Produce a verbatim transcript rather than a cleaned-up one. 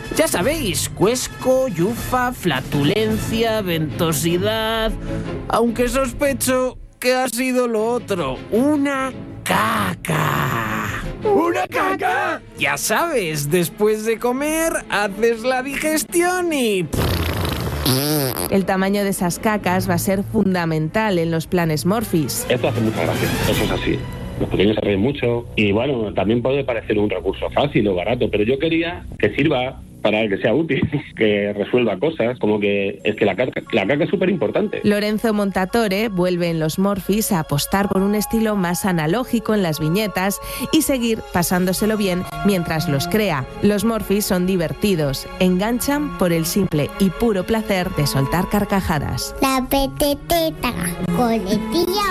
Ya sabéis, cuesco, yufa, flatulencia, ventosidad... Aunque sospecho que ha sido lo otro, una caca. ¿Una caca? Ya sabes, después de comer, haces la digestión y... El tamaño de esas cacas va a ser fundamental en los planes Morphis. Esto hace mucha gracia, eso es así. Los pequeños se ríen mucho y bueno, también puede parecer un recurso fácil o barato, pero yo quería que sirva para que sea útil, que resuelva cosas, como que es que la caca, la caca es súper importante. Lorenzo Montatore vuelve en los Morphis a apostar por un estilo más analógico en las viñetas y seguir pasándoselo bien mientras los crea. Los Morphis son divertidos, enganchan por el simple y puro placer de soltar carcajadas. La peteteta, coletilla.